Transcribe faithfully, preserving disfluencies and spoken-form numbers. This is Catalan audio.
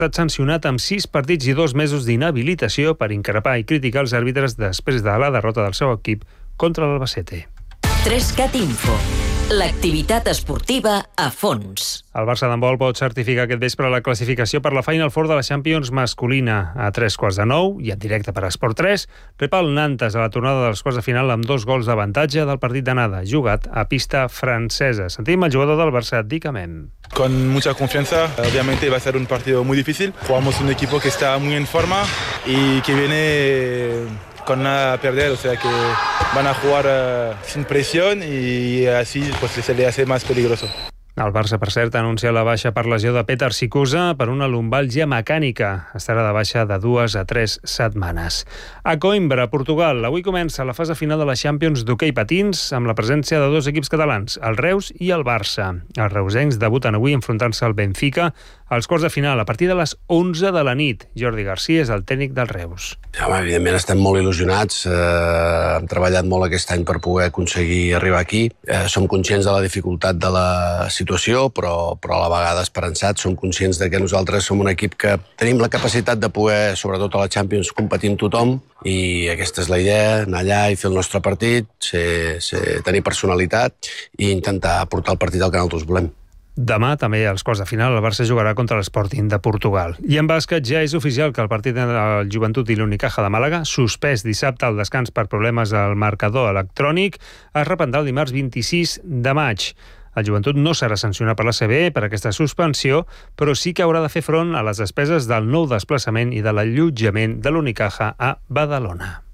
estat sancionat amb sis partits i dos mesos d'inhabilitació per increpar i criticar els àrbitres després de la derrota del seu equip contra l'Albacete. tres cat Info. L'activitat esportiva a fons. El Barça d'handbol pot certificar aquest vespre la classificació per la Final Four de la Champions masculina. A tres quarts de nou, i en directe per Esport tres, rep el Nantes a la tornada dels quarts de final amb dos gols d'avantatge del partit d'anada, jugat a pista francesa. Sentim el jugador del Barça, Dick Amem. Con mucha confianza, obviamente va a ser un partido muy difícil. Jugamos un equipo que está muy en forma y que viene con nada a perder, o sea que van a jugar uh, sin presión y así pues se le hace más peligroso. El Barça, per cert, ha anunciat la baixa per lesió de Petar Sikusa per una lumbàlgia mecànica. Estarà de baixa de dues a tres setmanes. A Coimbra, Portugal, avui comença la fase final de la Champions d'hoquei patins amb la presència de dos equips catalans, el Reus i el Barça. Els reusencs debuten avui enfrontant-se al Benfica als quarts de final a partir de les onze de la nit. Jordi Garcia és el tècnic del Reus. Home, evidentment estem molt il·lusionats. Eh, hem treballat molt aquest any per poder aconseguir arribar aquí. Eh, som conscients de la dificultat de la situació, però, però a la vegada esperançats. Som conscients de que nosaltres som un equip que tenim la capacitat de poder, sobretot a la Champions, competir amb tothom, i aquesta és la idea, anar allà i fer el nostre partit, ser, ser, tenir personalitat i intentar portar el partit al que nosaltres volem. Demà, també als quarts de final, el Barça jugarà contra l'Sporting de Portugal. I en bàsquet ja és oficial que el partit del Joventut i l'Unicaja de Màlaga, suspès dissabte al descans per problemes al marcador electrònic, es reprendrà el dimarts vint-i-sis de maig. El Joventut no serà sancionat per la C B per aquesta suspensió, però sí que haurà de fer front a les despeses del nou desplaçament i de l'allotjament de l'Unicaja a Badalona.